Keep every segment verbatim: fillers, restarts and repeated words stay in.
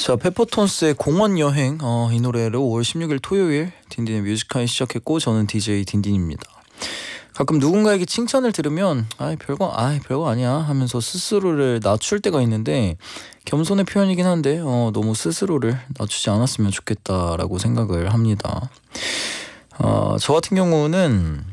자, 페퍼톤스의 공원 여행, 어, 이 노래로 오월 십육일 토요일 딘딘의 뮤직하이 시작했고, 저는 디제이 딘딘입니다. 가끔 누군가에게 칭찬을 들으면 아이 별거 아이 별거 아니야 하면서 스스로를 낮출 때가 있는데, 겸손의 표현이긴 한데 어, 너무 스스로를 낮추지 않았으면 좋겠다라고 생각을 합니다. 어, 저 같은 경우는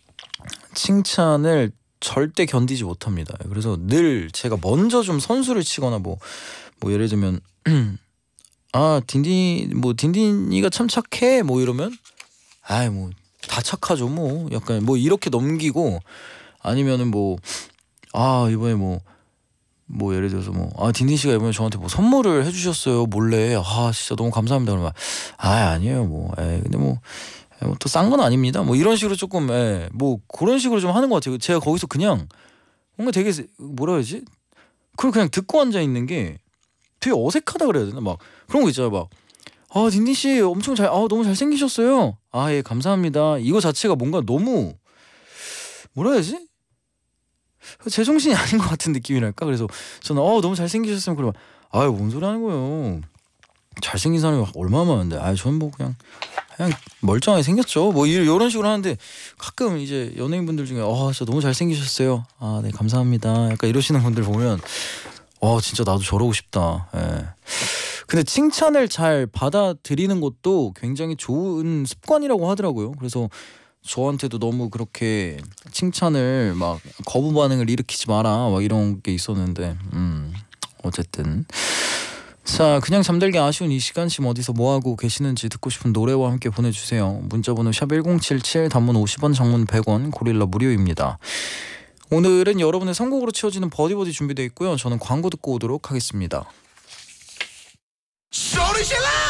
칭찬을 절대 견디지 못합니다. 그래서 늘 제가 먼저 좀 선수를 치거나 뭐, 뭐 예를 들면 아 딘딘 뭐 딘딘이가 참 착해 뭐 이러면 아이 뭐 다 착하죠 뭐 약간 뭐 이렇게 넘기고, 아니면은 뭐 아 이번에 뭐 뭐 예를 들어서 뭐 아 딘딘 씨가 이번에 저한테 뭐 선물을 해주셨어요 몰래, 아 진짜 너무 감사합니다 그러면 아 아니에요 뭐 에이 근데 뭐 또 싼 건 아닙니다 뭐 이런 식으로 조금 에, 뭐 그런 식으로 좀 하는 것 같아요. 제가 거기서 그냥 뭔가 되게 뭐라 해야지, 그걸 그냥 듣고 앉아 있는 게 되게 어색하다 그래야 되나, 막 그런 거 있잖아요. 막 아 딘딘 씨 엄청 잘, 아 너무 잘 생기셨어요. 아 예 감사합니다. 이거 자체가 뭔가 너무 뭐라 해야지, 제정신이 아닌 것 같은 느낌이랄까. 그래서 저는 어 너무 잘 생기셨으면 그러면 아유 뭔 소리 하는 거예요. 잘생긴 사람이 얼마나 많은데. 아 저는 뭐 그냥 그냥 멀쩡하게 생겼죠. 뭐 이런 식으로 하는데, 가끔 이제 연예인분들 중에 아 진짜 너무 잘 생기셨어요. 아 네 감사합니다. 약간 이러시는 분들 보면 어 진짜 나도 저러고 싶다. 예. 근데 칭찬을 잘 받아들이는 것도 굉장히 좋은 습관이라고 하더라고요. 그래서 저한테도 너무 그렇게 칭찬을 막 거부 반응을 일으키지 마라 막 이런 게 있었는데, 음 어쨌든 자, 그냥 잠들기 아쉬운 이 시간 지금 어디서 뭐하고 계시는지, 듣고 싶은 노래와 함께 보내주세요. 문자번호 샵 일공칠칠, 단문 오십 원, 장문 백 원, 고릴라 무료입니다. 오늘은 여러분의 선곡으로 채워지는 버디버디 준비되어 있고요. 저는 광고 듣고 오도록 하겠습니다. 소리 질러!